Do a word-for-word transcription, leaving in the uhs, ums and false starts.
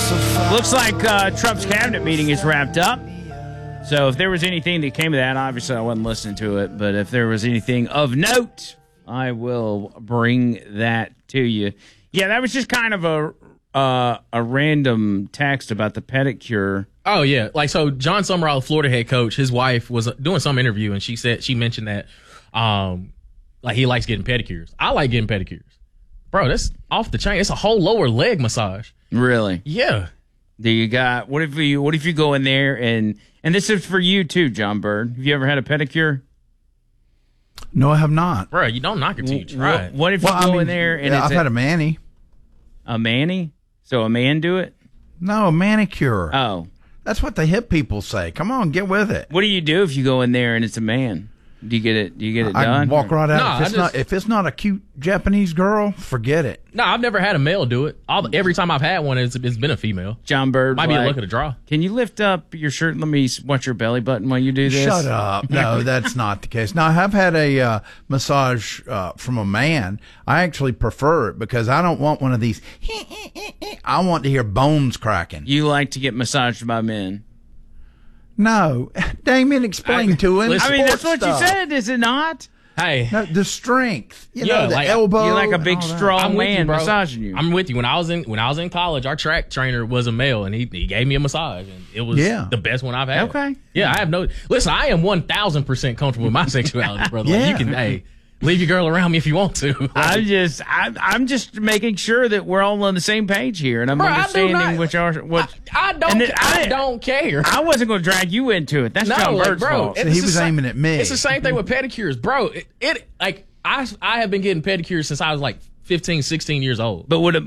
Looks like uh, Trump's cabinet meeting is wrapped up. So if there was anything that came of that, obviously I wasn't listening to it, but if there was anything of note, I will bring that to you. Yeah, that was just kind of a uh, a random text about the pedicure. Oh, yeah. Like, so John Summerall, Florida head coach, his wife was doing some interview, and she said, she mentioned that, um, like, he likes getting pedicures. I like getting pedicures. Bro, that's off the chain. It's a whole lower leg massage. Really? Yeah. Do you got, what if you, what if you go in there and, and this is for you too, John Bird. Have you ever had a pedicure? No, I have not. Bro, you don't knock it till you try it. What, what if Well, you I go mean, in there and yeah, it's I've a, had a mani. a mani? So a man do it? No, a manicure. Oh. That's what the hip people say. Come on, get with it. What do you do if you go in there and it's a man? Do you get it? Do you get it I done? can walk right out. No, if, it's I not, just- if it's not a cute Japanese girl, forget it. No, I've never had a male do it. All, every time I've had one, it's, it's been a female. John Bird, Might be a like, look at a draw. Can you lift up your shirt and let me watch your belly button while you do this? Shut up. No, that's not the case. Now, I have had a uh, massage uh, from a man. I actually prefer it because I don't want one of these. I want to hear bones cracking. You like to get massaged by men? No. Damien, explain I- to him. listen- I mean, that's what Sports you stuff. said, is it not? Hey, No, the strength. You Yeah, know, the like- elbow. You're like a big, and all that. strong I'm with man you, bro. massaging you. I'm with you. When I was in when I was in college, our track trainer was a male, and he, he gave me a massage, and it was Yeah. the best one I've had. Okay. Yeah, I have no. Listen, I am one thousand percent comfortable with my sexuality, brother. Like, Yeah. you can, hey, leave your girl around me if you want to. I'm just, I'm, I'm just making sure that we're all on the same page here, and I'm Bro, I do understanding not- which are what. I don't. And then I, I- don't care. I wasn't going to drag you into it. That's No, John like, Bird's bro, fault. it- So It's he the was same- aiming at me. It's the same thing with pedicures, bro. It, it like I I have been getting pedicures since I was like fifteen, sixteen years old. But would a